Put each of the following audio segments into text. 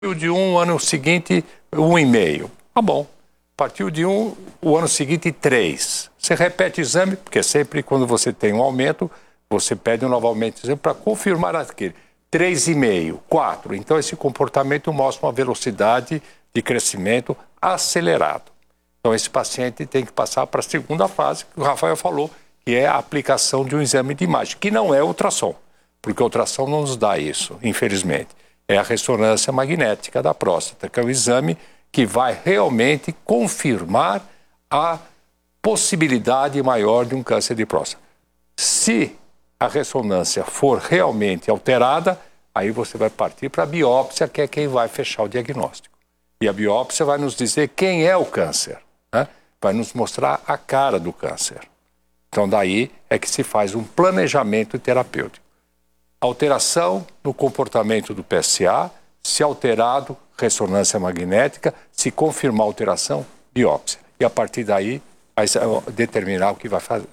de um, ano seguinte, 1,5. Tá bom. Partiu de 1, o ano seguinte, 3. Você repete o exame, porque sempre quando você tem um aumento, você pede novamente o exame para confirmar aquele. 3,5, 4. Então, esse comportamento mostra uma velocidade de crescimento acelerado. Então, esse paciente tem que passar para a segunda fase, que o Rafael falou, que é a aplicação de um exame de imagem, que não é ultrassom, porque a ultrassom não nos dá isso, infelizmente. É a ressonância magnética da próstata, que é um exame que vai realmente confirmar a possibilidade maior de um câncer de próstata. Se a ressonância for realmente alterada, aí você vai partir para a biópsia, que é quem vai fechar o diagnóstico. E a biópsia vai nos dizer quem é o câncer, né? Vai nos mostrar a cara do câncer. Então, daí é que se faz um planejamento terapêutico. Alteração no comportamento do PSA, se alterado, ressonância magnética, se confirmar alteração, biópsia. E a partir daí, vai determinar o que vai fazer.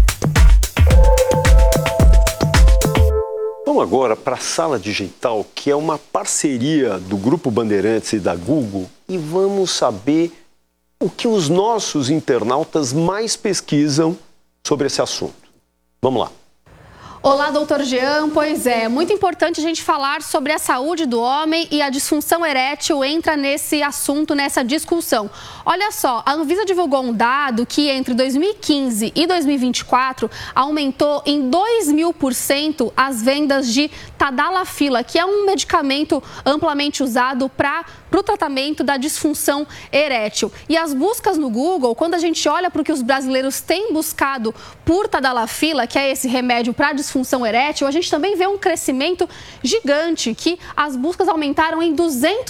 Vamos agora para a Sala Digital, que é uma parceria do Grupo Bandeirantes e da Google, e vamos saber o que os nossos internautas mais pesquisam sobre esse assunto. Vamos lá. Olá, doutor Jean. Pois é, muito importante a gente falar sobre a saúde do homem e a disfunção erétil entra nesse assunto, nessa discussão. Olha só, a Anvisa divulgou um dado que entre 2015 e 2024 aumentou em 2.000% as vendas de Tadalafila, que é um medicamento amplamente usado para o tratamento da disfunção erétil. E as buscas no Google, quando a gente olha para o que os brasileiros têm buscado por Tadalafila, que é esse remédio para disfunção erétil, a gente também vê um crescimento gigante, que as buscas aumentaram em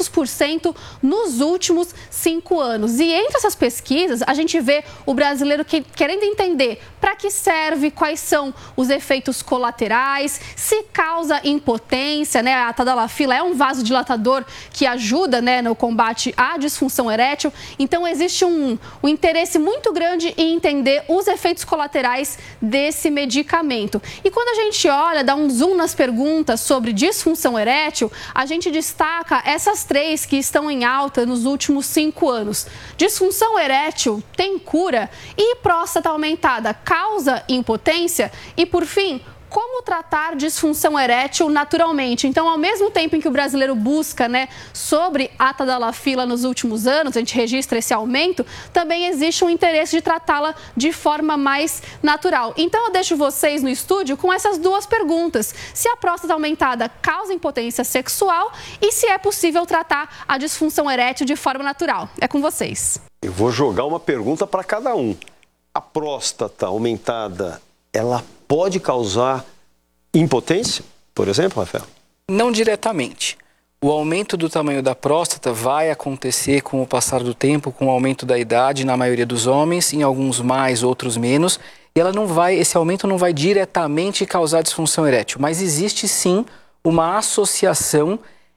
200% nos últimos 5 anos. E entre essas pesquisas, a gente vê o brasileiro querendo entender para que serve, quais são os efeitos colaterais, se causa impotência, né? A Tadalafila é um vasodilatador que ajuda, né, no combate à disfunção erétil. Então, existe um interesse muito grande em entender os efeitos colaterais desse medicamento. E quando a gente olha, dá um zoom nas perguntas sobre disfunção erétil, a gente destaca essas 3 que estão em alta nos últimos 5 anos. Disfunção erétil tem cura e próstata aumentada causa impotência? E, por fim, como tratar disfunção erétil naturalmente? Então, ao mesmo tempo em que o brasileiro busca, né, sobre a Tadalafila nos últimos anos, a gente registra esse aumento, também existe um interesse de tratá-la de forma mais natural. Então, eu deixo vocês no estúdio com essas 2 perguntas. Se a próstata aumentada causa impotência sexual e se é possível tratar a disfunção erétil de forma natural. É com vocês. Eu vou jogar uma pergunta para cada um. A próstata aumentada, ela pode causar impotência, por exemplo, Rafael? Não diretamente. O aumento do tamanho da próstata vai acontecer com o passar do tempo, com o aumento da idade, na maioria dos homens, em alguns mais, outros menos. E esse aumento não vai diretamente causar disfunção erétil, mas existe sim uma associação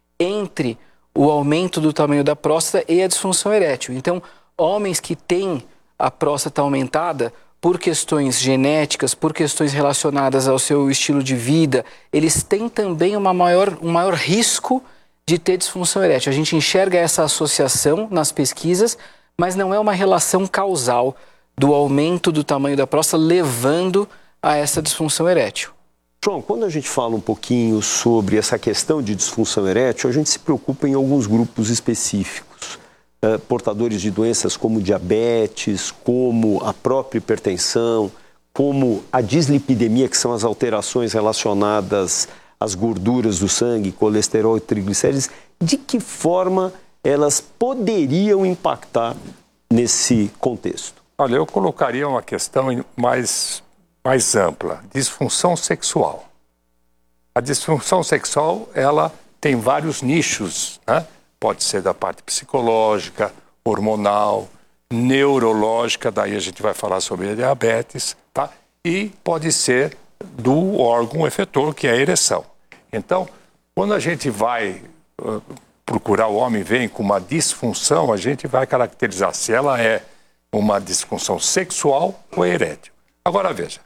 entre o aumento do tamanho da próstata e a disfunção erétil. Então, homens que têm a próstata aumentada por questões genéticas, por questões relacionadas ao seu estilo de vida, eles têm também um maior risco de ter disfunção erétil. A gente enxerga essa associação nas pesquisas, mas não é uma relação causal do aumento do tamanho da próstata levando a essa disfunção erétil. João, quando a gente fala um pouquinho sobre essa questão de disfunção erétil, a gente se preocupa em alguns grupos específicos. Portadores de doenças como diabetes, como a própria hipertensão, como a dislipidemia, que são as alterações relacionadas às gorduras do sangue, colesterol e triglicéridos. De que forma elas poderiam impactar nesse contexto? Olha, eu colocaria uma questão mais ampla. Disfunção sexual. A disfunção sexual, ela tem vários nichos, né? Pode ser da parte psicológica, hormonal, neurológica, daí a gente vai falar sobre a diabetes, tá? E pode ser do órgão efetor, que é a ereção. Então, quando a gente vai procurar o homem, vem com uma disfunção, a gente vai caracterizar se ela é uma disfunção sexual ou erétil. Agora, veja,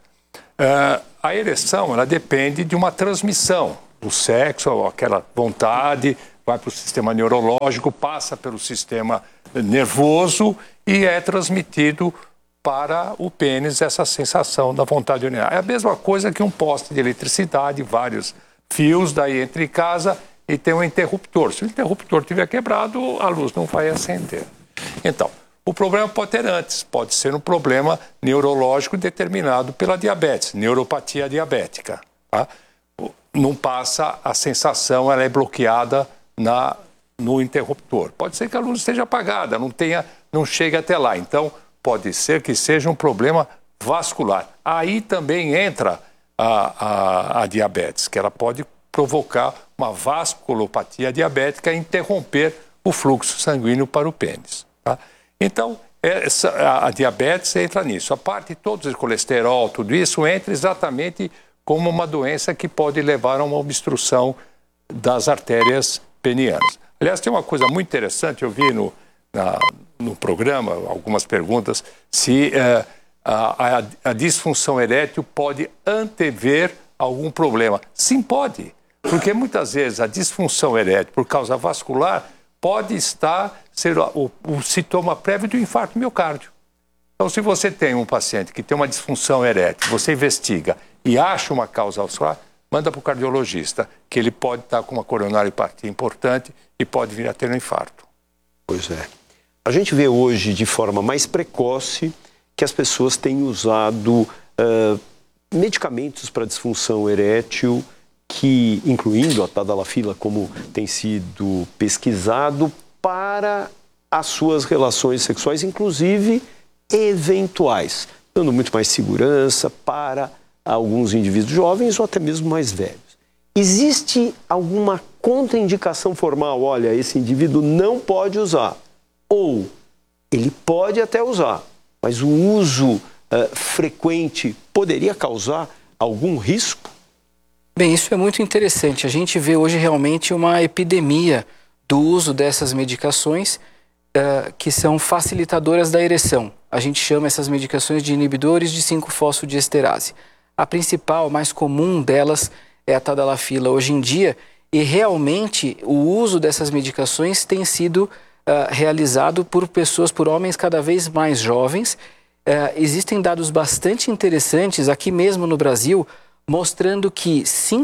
a ereção, ela depende de uma transmissão. O sexo, aquela vontade, vai para o sistema neurológico, passa pelo sistema nervoso e é transmitido para o pênis essa sensação da vontade de urinar. É a mesma coisa que um poste de eletricidade, vários fios, daí entra em casa e tem um interruptor. Se o interruptor estiver quebrado, a luz não vai acender. Então, o problema pode ter antes, pode ser um problema neurológico determinado pela diabetes, neuropatia diabética. Tá? Não passa a sensação, ela é bloqueada no interruptor. Pode ser que a luz esteja apagada, não chegue até lá. Então, pode ser que seja um problema vascular. Aí também entra a diabetes, que ela pode provocar uma vasculopatia diabética e interromper o fluxo sanguíneo para o pênis. Tá? Então, a diabetes entra nisso. A parte toda de colesterol, tudo isso, entra exatamente como uma doença que pode levar a uma obstrução das artérias penianas. Aliás, tem uma coisa muito interessante, eu vi no programa, algumas perguntas, se a disfunção erétil pode antever algum problema. Sim, pode, porque muitas vezes a disfunção erétil, por causa vascular, pode ser o sintoma prévio do infarto do miocárdio. Então, se você tem um paciente que tem uma disfunção erétil, você investiga e acha uma causa vascular, manda para o cardiologista, que ele pode estar com uma coronariopatia importante e pode vir a ter um infarto. Pois é. A gente vê hoje, de forma mais precoce, que as pessoas têm usado medicamentos para disfunção erétil, que, incluindo a tadalafila, como tem sido pesquisado, para as suas relações sexuais, inclusive eventuais, dando muito mais segurança para alguns indivíduos jovens ou até mesmo mais velhos. Existe alguma contraindicação formal? Olha, esse indivíduo não pode usar. Ou ele pode até usar, mas o uso frequente poderia causar algum risco? Bem, isso é muito interessante. A gente vê hoje realmente uma epidemia do uso dessas medicações que são facilitadoras da ereção. A gente chama essas medicações de inibidores de 5-fosfodiesterase. A principal, mais comum delas é a tadalafila hoje em dia, e realmente o uso dessas medicações tem sido realizado por homens cada vez mais jovens. Existem dados bastante interessantes aqui mesmo no Brasil, mostrando que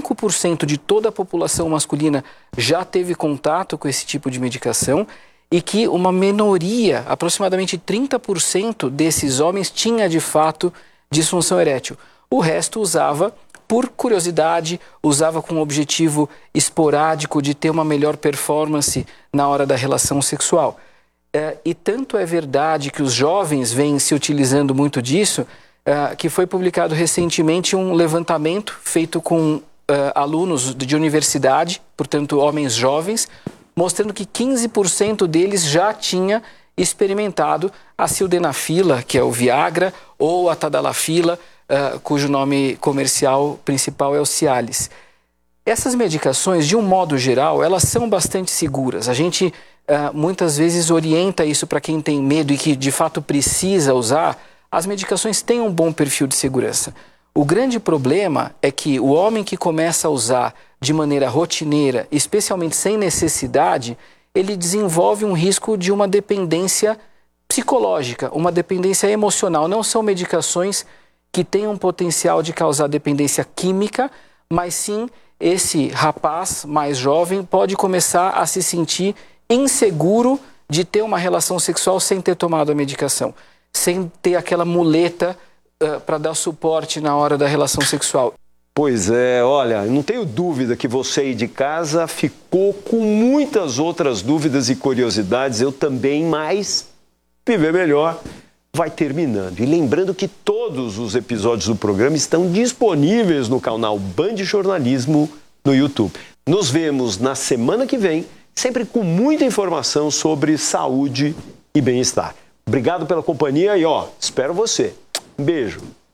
5% de toda a população masculina já teve contato com esse tipo de medicação e que uma minoria, aproximadamente 30% desses homens, tinha de fato disfunção erétil. O resto usava por curiosidade, usava com o objetivo esporádico de ter uma melhor performance na hora da relação sexual. E tanto é verdade que os jovens vêm se utilizando muito disso, que foi publicado recentemente um levantamento feito com alunos de universidade, portanto homens jovens, mostrando que 15% deles já tinha experimentado a sildenafila, que é o Viagra, ou a tadalafila, cujo nome comercial principal é o Cialis. Essas medicações, de um modo geral, elas são bastante seguras. A gente muitas vezes orienta isso para quem tem medo e que de fato precisa usar. As medicações têm um bom perfil de segurança. O grande problema é que o homem que começa a usar de maneira rotineira, especialmente sem necessidade, ele desenvolve um risco de uma dependência psicológica, uma dependência emocional. Não são medicações que têm um potencial de causar dependência química, mas sim esse rapaz mais jovem pode começar a se sentir inseguro de ter uma relação sexual sem ter tomado a medicação, sem ter aquela muleta para dar suporte na hora da relação sexual. Pois é, olha, não tenho dúvida que você aí de casa ficou com muitas outras dúvidas e curiosidades, eu também, mas Viver Melhor vai terminando. E lembrando que todos os episódios do programa estão disponíveis no canal Band Jornalismo no YouTube. Nos vemos na semana que vem, sempre com muita informação sobre saúde e bem-estar. Obrigado pela companhia e espero você. Um beijo.